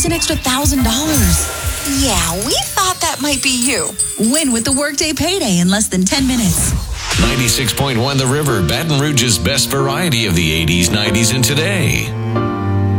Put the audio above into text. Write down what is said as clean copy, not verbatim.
lose an extra $1,000. Yeah, we thought that might be you. Win with the Workday Payday in less than 10 minutes. 96.1 The River, Baton Rouge's best variety of the 80s, 90s, and today.